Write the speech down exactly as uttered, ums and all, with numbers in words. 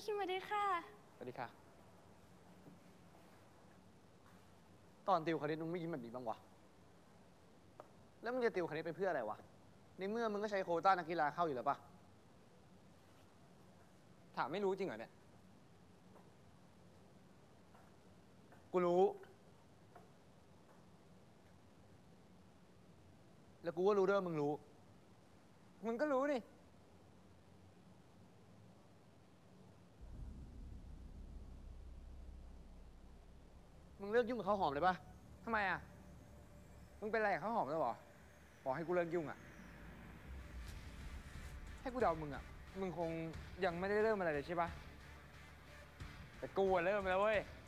คิมสวัสดีค่ะสวัสดีค่ะตอนติวคณิตมึงไม่ยิ้มแบบนี้บ้างวะแล้วมึงจะติวคณิตไปเพื่ออะไรวะในเมื่อมึงก็ใช้โควต้านักกีฬาเข้าอยู่แล้วปะถามไม่รู้จริงเหรอเนี่ยกูรู้แล้วกูก็รู้ด้วยว่ามึงรู้มึงก็รู้นี่มึงเลิกยุ่งกับข้าวหอมเลยปะทำไมอ่ะมึงเป็นอะไรกับข้าวหอมแล้วเหรอบอกให้กูเลิกยุ่งอ่ะให้กูเดามึงอ่ะมึงคงยังไม่ได้เริ่มอะไรเลยใช่ปะแต่กูอะเริ่มแล้วเว้ย